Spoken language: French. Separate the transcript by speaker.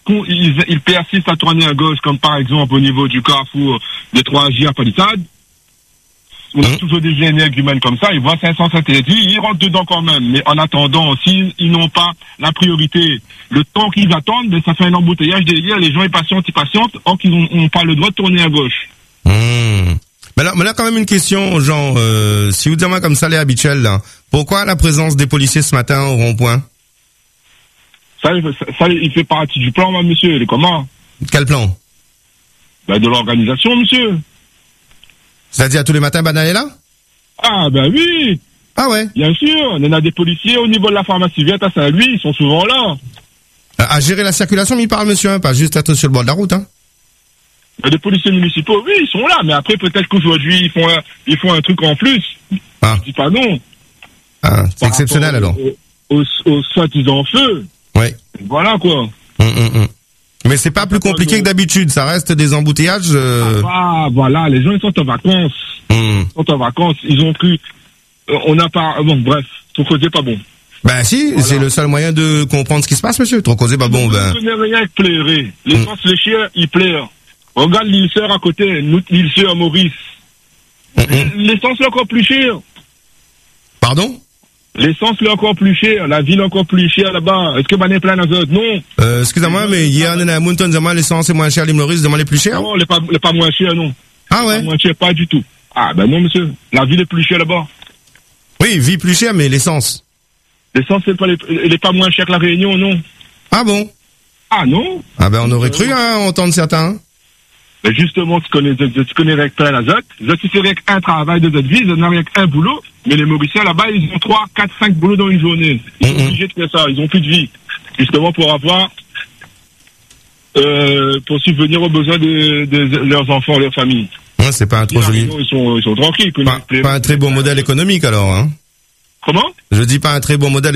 Speaker 1: ils persistent à tourner à gauche, comme par exemple au niveau du carrefour des 3J à Palissade, on a toujours des génériques humaines comme ça, ils voient 500 interdits, ils rentrent dedans quand même. Mais en attendant, s'ils n'ont pas la priorité, le temps qu'ils attendent, ben, ça fait un embouteillage derrière, les gens ils patientent, or qu'ils n'ont pas le droit de tourner à gauche.
Speaker 2: Mais là, quand même une question, Jean, si vous dites comme ça les habituels, là, pourquoi la présence des policiers ce matin au rond-point?
Speaker 1: Ça, il fait partie du plan, monsieur, comment?
Speaker 2: Quel plan?
Speaker 1: Ben, de l'organisation, monsieur.
Speaker 2: C'est-à-dire tous les matins, Bana est là?
Speaker 1: Ah, ben oui.
Speaker 2: Ah ouais?
Speaker 1: Bien sûr, on a des policiers au niveau de la pharmacie verte à Saint-Louis, ils sont souvent là.
Speaker 2: À gérer la circulation, mais il parle, monsieur, hein, pas juste être sur le bord de la route, hein?
Speaker 1: Les policiers municipaux, oui, ils sont là, mais après, peut-être qu'aujourd'hui, ils font un truc en plus.
Speaker 2: Ah.
Speaker 1: Je dis pas non.
Speaker 2: Ah, c'est exceptionnel, alors.
Speaker 1: Au soi-disant feu.
Speaker 2: Ouais.
Speaker 1: Voilà, quoi.
Speaker 2: Mais c'est pas plus compliqué que d'habitude, ça reste des embouteillages.
Speaker 1: Ah, voilà, les gens, ils sont en vacances. Ils sont en vacances, ils ont pris... on n'a pas... Bon, bref, trop causer pas bon.
Speaker 2: Ben si, voilà. C'est le seul moyen de comprendre ce qui se passe, monsieur. Trop causer pas bon, ben...
Speaker 1: Je ne connais rien que plairer. Les chiens, ils plairent. Regarde l'île Sœur à côté, l'île Sœur Maurice. L'essence est encore plus chère.
Speaker 2: Pardon?
Speaker 1: L'essence est encore plus chère, la ville encore plus chère là-bas. Est-ce que Bané plein d'azote? Non.
Speaker 2: Excusez-moi, mais hier, on a un montant de l'essence est moins chère, l'île Maurice, demande les plus chères?
Speaker 1: Non, elle est pas moins chère, non.
Speaker 2: Ah ouais?
Speaker 1: Pas moins chère, pas du tout. Ah, ben non, monsieur. La ville est plus chère là-bas.
Speaker 2: Oui, vie plus chère, mais l'essence.
Speaker 1: L'essence, elle est pas moins chère que la Réunion, non.
Speaker 2: Ah bon?
Speaker 1: Ah non.
Speaker 2: Ah ben, on aurait cru, hein, entendre certains.
Speaker 1: Mais justement, tu connais avec plein d'azote. Si c'est avec un travail de notre vie, ils n'ont avec un boulot. Mais les Mauriciens, là-bas, ils ont 3, 4, 5 boulots dans une journée. Ils sont obligés de faire ça. Ils ont plus de vie. Justement, pour avoir, pour subvenir aux besoins de leurs enfants, leurs familles.
Speaker 2: Ouais, c'est pas un trop joli.
Speaker 1: Ils sont tranquilles.
Speaker 2: Pas un très bon modèle économique, alors, hein.
Speaker 1: Comment?
Speaker 2: Je dis pas un très bon modèle